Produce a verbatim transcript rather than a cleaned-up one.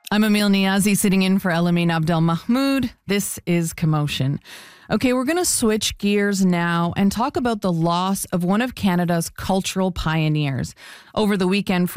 I'm Emil Niazi sitting in for Elamin Abdel Mahmoud. This is Commotion. Okay, we're going to switch gears now and talk about the loss of one of Canada's cultural pioneers. Over the weekend,